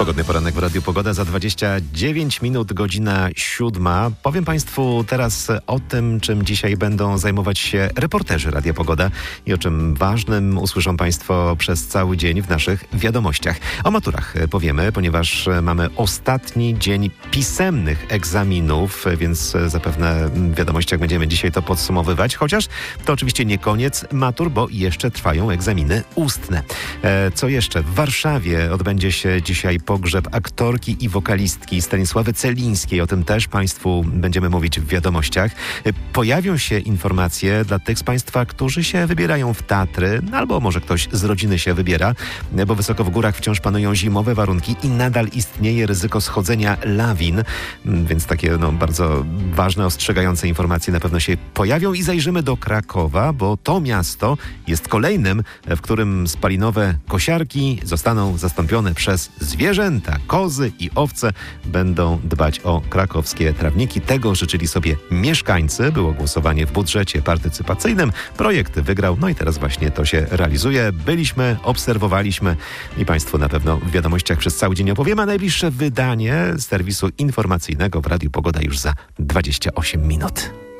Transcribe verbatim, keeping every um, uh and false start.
Pogodny poranek w Radiu Pogoda za dwadzieścia dziewięć minut, godzina siódma. Powiem Państwu teraz o tym, czym dzisiaj będą zajmować się reporterzy Radia Pogoda i o czym ważnym usłyszą Państwo przez cały dzień w naszych wiadomościach. O maturach powiemy, ponieważ mamy ostatni dzień pisemnych egzaminów, więc zapewne w wiadomościach będziemy dzisiaj to podsumowywać, chociaż to oczywiście nie koniec matur, bo jeszcze trwają egzaminy ustne. Co jeszcze? W Warszawie odbędzie się dzisiaj pogrzeb aktorki i wokalistki Stanisławy Celińskiej. O tym też Państwu będziemy mówić w wiadomościach. Pojawią się informacje dla tych z Państwa, którzy się wybierają w Tatry, albo może ktoś z rodziny się wybiera, bo wysoko w górach wciąż panują zimowe warunki i nadal istnieje ryzyko schodzenia lawin, więc takie no, bardzo ważne, ostrzegające informacje na pewno się pojawią i zajrzymy do Krakowa, bo to miasto jest kolejnym, w którym spalinowe kosiarki zostaną zastąpione przez zwierzęta. Kozy i owce będą dbać o krakowskie trawniki. Tego życzyli sobie mieszkańcy. Było głosowanie w budżecie partycypacyjnym. Projekt wygrał, no i teraz właśnie to się realizuje. Byliśmy, obserwowaliśmy i Państwu na pewno w wiadomościach przez cały dzień opowiemy, a najbliższe wydanie serwisu informacyjnego w Radiu Pogoda już za dwadzieścia osiem minut.